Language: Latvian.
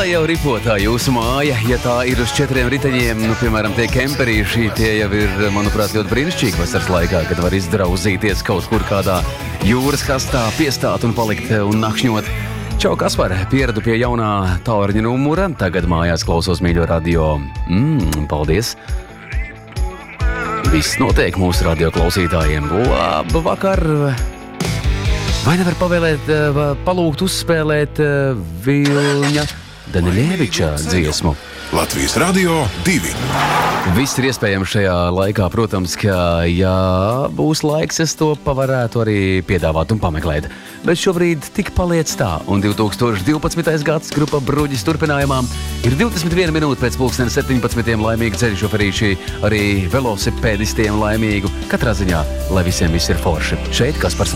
lai jau ripotā jūsu māja, ja tā ir uz 4 riteņiem, piemēram, tie kemperīši, tie jau ir, manuprāt, ļoti brīnišķīgi vasaras laikā, kad var izdrauzīties kaut kur kādā jūras kastā, piestāt un palikt un nakšņot. Čau, Kaspar, pieradu pie jaunā tālruņa numura, tagad mājās klausos mīļo radio. Paldies! Viss notiek mūsu radio klausītājiem. Labu vakar! Vai nevar palūgt uzspēlēt Vilņa Daniļeviča dziesmu? Latvijas Radio 2. Viss ir iespējams šajā laikā, protams, ka, ja būs laiks, es to varētu arī piedāvāt un pameklēt. Bet šobrīd tik paliec tā, un 2012. gads grupa Bruģis turpinājumā ir 21 minūte pēc 17. laimīgu ceļu šoferīši, arī velosipēdistiem laimīgu. Katrā ziņā, lai visiem viss ir forši. Šeit Kaspars